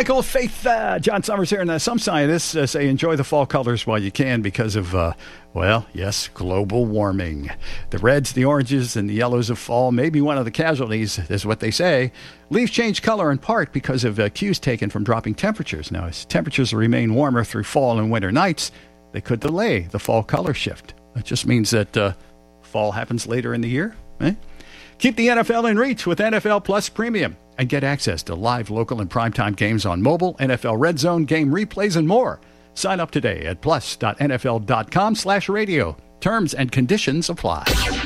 Michael Faith, John Summers here, and some scientists say enjoy the fall colors while you can because of, global warming. The reds, the oranges, and the yellows of fall may be one of the casualties, is what they say. Leaves change color in part because of cues taken from dropping temperatures. Now, as temperatures remain warmer through fall and winter nights, they could delay the fall color shift. That just means that fall happens later in the year. Keep the NFL in reach with NFL Plus Premium and get access to live, local, and primetime games on mobile, NFL Red Zone, game replays, and more. Sign up today at plus.nfl.com/radio. Terms and conditions apply.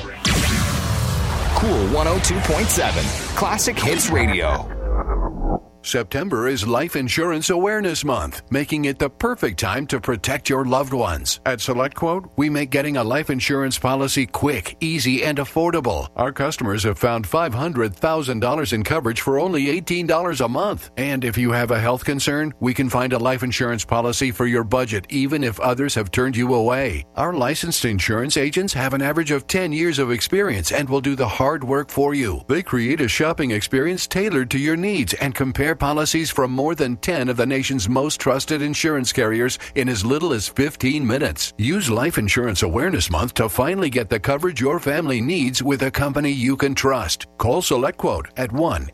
Cool 102.7 Classic Hits Radio. September is Life Insurance Awareness Month, making it the perfect time to protect your loved ones. At SelectQuote, we make getting a life insurance policy quick, easy, and affordable. Our customers have found $500,000 in coverage for only $18 a month. And if you have a health concern, we can find a life insurance policy for your budget, even if others have turned you away. Our licensed insurance agents have an average of 10 years of experience and will do the hard work for you. They create a shopping experience tailored to your needs and compare policies from more than 10 of the nation's most trusted insurance carriers in as little as 15 minutes. Use Life Insurance Awareness Month to finally get the coverage your family needs with a company you can trust. Call SelectQuote at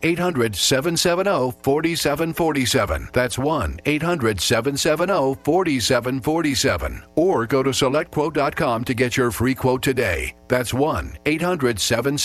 1-800-770-4747. That's 1-800-770-4747. Or go to SelectQuote.com to get your free quote today. That's 1-800-770-4747.